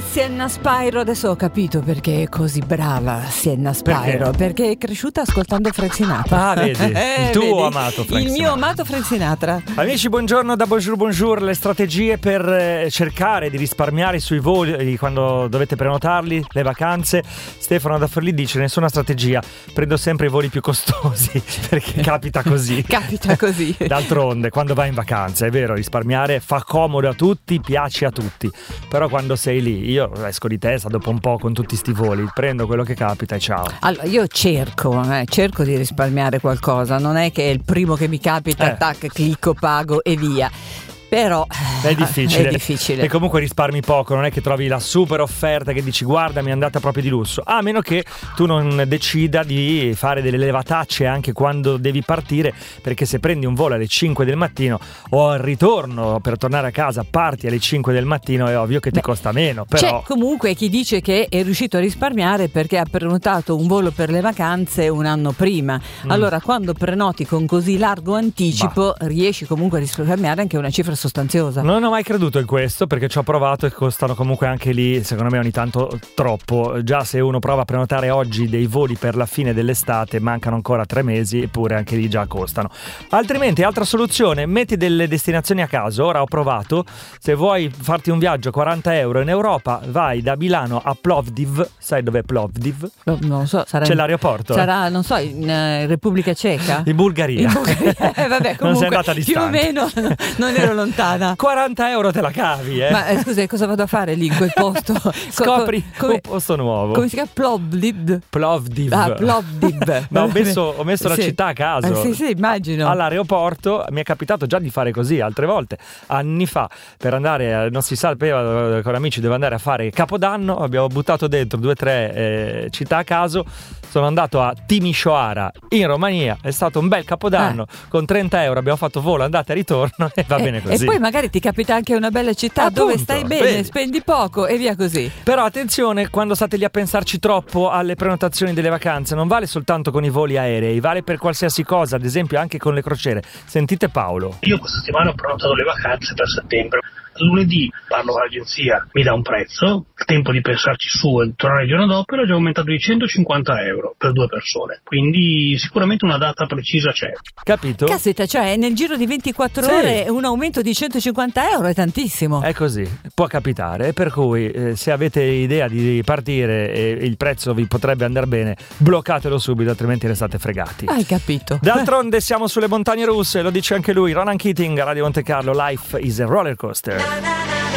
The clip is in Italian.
Sienna Spyro, adesso ho capito perché è così brava Sienna Spyro, perché è cresciuta ascoltando Frank Sinatra. Ah, vedi, il tuo amato Frank Il mio amato Frank Sinatra. Amici, buongiorno da Bonjour, le strategie per cercare di risparmiare sui voli quando dovete prenotarli, le vacanze. Stefano da Forlì dice: nessuna strategia, prendo sempre i voli più costosi perché capita così. Capita così. D'altronde, quando vai in vacanza, è vero, risparmiare fa comodo a tutti, piace a tutti, però quando sei lì, io esco di testa dopo un po' con tutti sti voli, prendo quello che capita e ciao. Allora, io cerco di risparmiare qualcosa, non è che è il primo che mi capita, tac, clicco, pago e via. Però è difficile. È difficile. E comunque risparmi poco, non è che trovi la super offerta che dici guarda mi è andata proprio di lusso, a meno che tu non decida di fare delle levatacce anche quando devi partire, perché se prendi un volo alle 5 del mattino o al ritorno per tornare a casa parti alle 5 del mattino, è ovvio che ti costa meno. Però c'è comunque chi dice che è riuscito a risparmiare perché ha prenotato un volo per le vacanze un anno prima. Allora quando prenoti con così largo anticipo riesci comunque a risparmiare anche una cifra sostanziosa. Non ho mai creduto in questo perché ci ho provato e costano comunque anche lì, secondo me ogni tanto troppo. Già se uno prova a prenotare oggi dei voli per la fine dell'estate mancano ancora 3 mesi, eppure anche lì già costano. Altrimenti altra soluzione, metti delle destinazioni a caso. Ora ho provato, se vuoi farti un viaggio 40 euro in Europa, vai da Milano a Plovdiv. Sai dov'è Plovdiv? Non lo so, c'è l'aeroporto? Sarà, non so, in Repubblica Ceca? In Bulgaria. Vabbè, comunque, non sei andata distante. Più o meno non ero lontana. 40 euro te la cavi, Ma scusa, cosa vado a fare lì in quel posto? Scopri un posto nuovo. Come si chiama? Plovdiv. Ah, Plovdiv. No, ho messo la città a caso. Sì, immagino. All'aeroporto mi è capitato già di fare così altre volte, anni fa, per andare, non si sapeva, con amici dove andare a fare Capodanno, abbiamo buttato dentro 2 o 3 città a caso. Sono andato a Timișoara in Romania, è stato un bel Capodanno, con 30 euro abbiamo fatto volo andata e ritorno e va bene così. E poi magari ti capita anche una bella città. Appunto, dove stai bene, vedi. Spendi poco e via così. Però attenzione, quando state lì a pensarci troppo alle prenotazioni delle vacanze, non vale soltanto con i voli aerei, vale per qualsiasi cosa, ad esempio anche con le crociere. Sentite Paolo. Io questa settimana ho prenotato le vacanze per settembre. Lunedì parlo con l'agenzia, mi dà un prezzo, il tempo di pensarci su e tornare il giorno dopo era già aumentato di 150 euro per 2 persone, quindi sicuramente una data precisa c'è. Capito? Caspita, cioè nel giro di 24 ore un aumento di 150 euro è tantissimo. È così, può capitare, per cui se avete idea di partire e il prezzo vi potrebbe andare bene, bloccatelo subito, altrimenti restate fregati. Hai capito. D'altronde siamo sulle montagne russe, lo dice anche lui, Ronan Keating, Radio Monte Carlo, Life is a roller coaster.